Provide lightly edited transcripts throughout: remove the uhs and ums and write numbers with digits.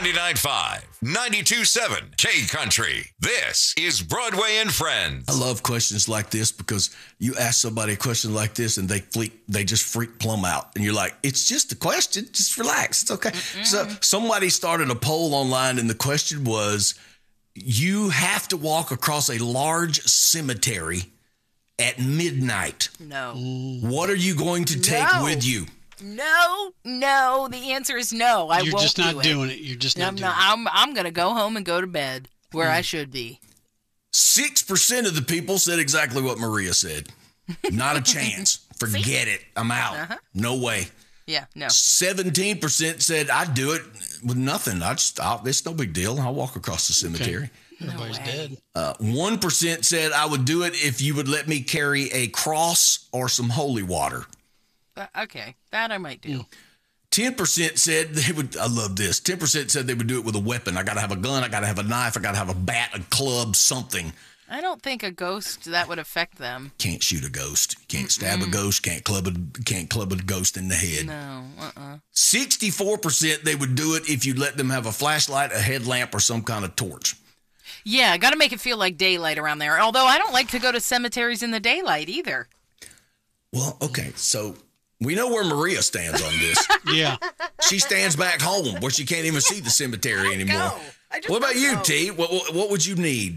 99.5, 92.7 K Country. This is Broadway and Friends. I love questions like this because you ask somebody a question like this and they just freak plumb out. And you're like, it's just a question. Just relax. It's okay. So somebody started a poll online and the question was, you have to walk across a large cemetery at midnight. No. What are you going to take with you? No. The answer is no. I won't do it. You're just not doing it. You're just not doing it. I'm going to go home and go to bed where I should be. 6% of the people said exactly what Maria said. Not a chance. Forget it. I'm out. No way. Yeah, no. 17% said I'd do it with nothing. It's no big deal. I'll walk across the cemetery. Okay. Everybody's dead. 1% said I would do it if you would let me carry a cross or some holy water. Okay, that I might do. 10% said they would. I love this. 10% said they would do it with a weapon. I got to have a gun. I got to have a knife. I got to have a bat, a club, something. I don't think a ghost, that would affect them. Can't shoot a ghost. Can't stab a ghost. Can't club a ghost in the head. No, 64% they would do it if you let them have a flashlight, a headlamp, or some kind of torch. Yeah, got to make it feel like daylight around there. Although I don't like to go to cemeteries in the daylight either. Well, okay, so we know where Maria stands on this. Yeah. She stands back home where she can't even see the cemetery anymore. What about you, T? What would you need?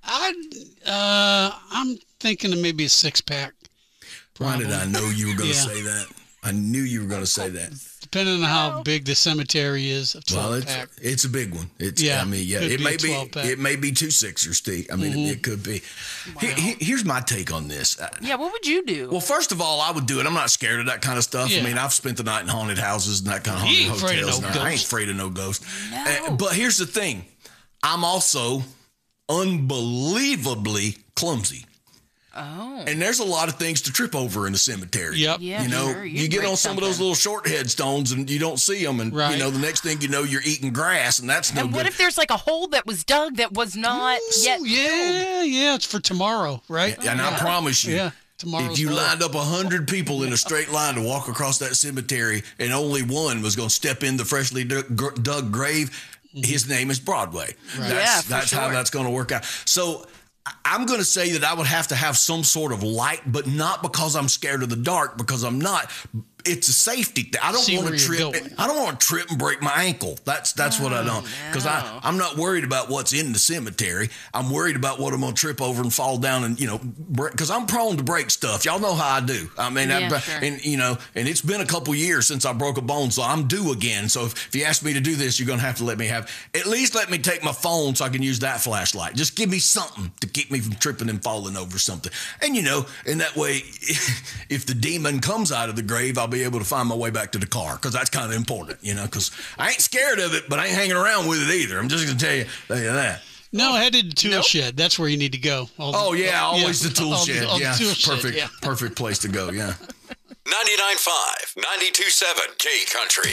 I'm thinking of maybe a 6-pack. Why did I know you were going to say that? I knew you were going to say that. Depending on how big the cemetery is, a 12-pack. It's a big one. It may be 2 6ers, T. I mean, it could be. Wow. Here's my take on this. What would you do? Well, first of all, I would do it. I'm not scared of that kind of stuff. Yeah. I mean, I've spent the night in haunted houses and that kind of haunted hotels. I ain't afraid of no ghost. No. But here's the thing. I'm also unbelievably clumsy. Oh. And there's a lot of things to trip over in the cemetery. Yep. Yeah, you know, sure. you get on some of those little short headstones and you don't see them. And, you know, the next thing you know, you're eating grass and that's no good. And what if there's like a hole that was dug that was not yet filled? Yeah, it's for tomorrow, right? And I promise you, tomorrow's if you hole. lined up 100 people in a straight line to walk across that cemetery and only one was going to step in the freshly dug grave, his name is Broadway. Right. That's how that's going to work out. So I'm going to say that I would have to have some sort of light, but not because I'm scared of the dark, because I'm not. It's a safety thing. I don't want to trip. I don't want to trip and break my ankle. That's what I don't. Because I'm not worried about what's in the cemetery. I'm worried about what I'm going to trip over and fall down and, because I'm prone to break stuff. Y'all know how I do. I mean, sure. And it's been a couple years since I broke a bone, so I'm due again. So if you ask me to do this, you're going to have to let me take my phone so I can use that flashlight. Just give me something to keep me from tripping and falling over something. And, in that way, if the demon comes out of the grave, I'll be able to find my way back to the car, because that's kind of important, because I ain't scared of it, but I ain't hanging around with it either. I'm just going to tell you that. No, head to the tool shed. That's where you need to go. Always the tool shed. Perfect place to go, 99.5, 92.7 K Country.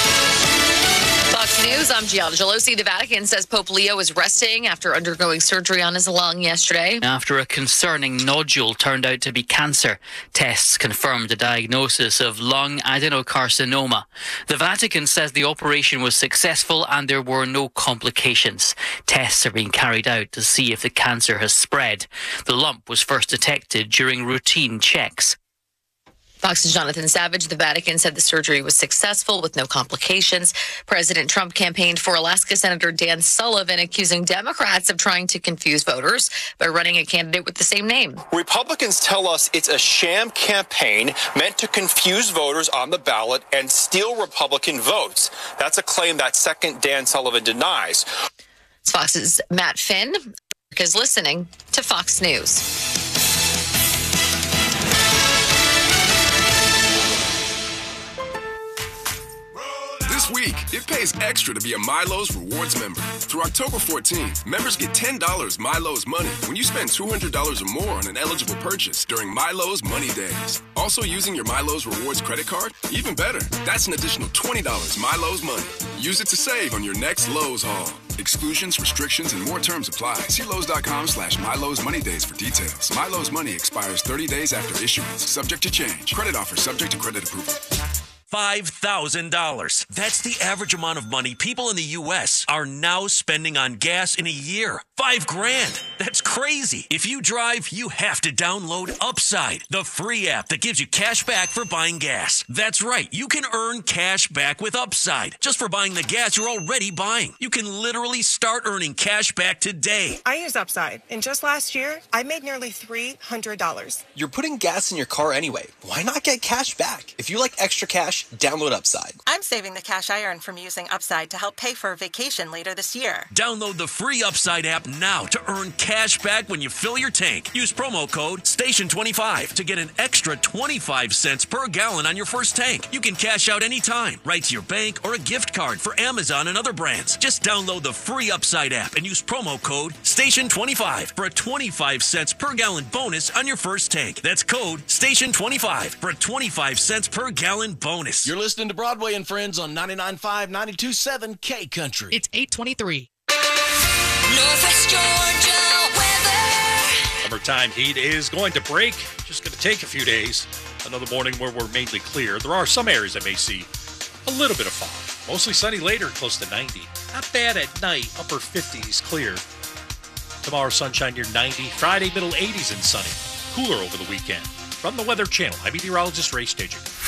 Fox News, I'm Gianna Gelosi. The Vatican says Pope Leo is resting after undergoing surgery on his lung yesterday. After a concerning nodule turned out to be cancer, tests confirmed the diagnosis of lung adenocarcinoma. The Vatican says the operation was successful and there were no complications. Tests are being carried out to see if the cancer has spread. The lump was first detected during routine checks. Fox's Jonathan Savage. The Vatican said the surgery was successful with no complications. President Trump campaigned for Alaska Senator Dan Sullivan, accusing Democrats of trying to confuse voters by running a candidate with the same name. Republicans tell us it's a sham campaign meant to confuse voters on the ballot and steal Republican votes. That's a claim that second Dan Sullivan denies. It's Fox's Matt Finn is listening to Fox News. This week, it pays extra to be a Milo's Rewards member. Through October 14th, members get $10 Milo's money when you spend $200 or more on an eligible purchase during Milo's Money Days. Also using your Milo's Rewards credit card? Even better, that's an additional $20 Milo's money. Use it to save on your next Lowe's haul. Exclusions, restrictions, and more terms apply. See Lowe's.com/Milo's Money Days for details. Milo's money expires 30 days after issuance, subject to change. Credit offer subject to credit approval. $5,000. That's the average amount of money people in the U.S. are now spending on gas in a year. $5,000. That's crazy. If you drive, you have to download Upside, the free app that gives you cash back for buying gas. That's right. You can earn cash back with Upside just for buying the gas you're already buying. You can literally start earning cash back today. I use Upside, and just last year, I made nearly $300. You're putting gas in your car anyway. Why not get cash back? If you like extra cash, download Upside. I'm saving the cash I earn from using Upside to help pay for a vacation later this year. Download the free Upside app now to earn cash back when you fill your tank. Use promo code STATION25 to get an extra 25 cents per gallon on your first tank. You can cash out anytime, right to your bank or a gift card for Amazon and other brands. Just download the free Upside app and use promo code STATION25 for a 25 cents per gallon bonus on your first tank. That's code STATION25 for a 25 cents per gallon bonus. You're listening to Broadway and Friends on 99.5, 92.7 K Country. It's 8:23. Northwest Georgia weather. Summertime heat is going to break. Just going to take a few days. Another morning where we're mainly clear. There are some areas that may see a little bit of fog. Mostly sunny later, close to 90. Not bad at night, upper 50s clear. Tomorrow, sunshine near 90. Friday, middle 80s and sunny. Cooler over the weekend. From the Weather Channel, I'm meteorologist Ray Staging.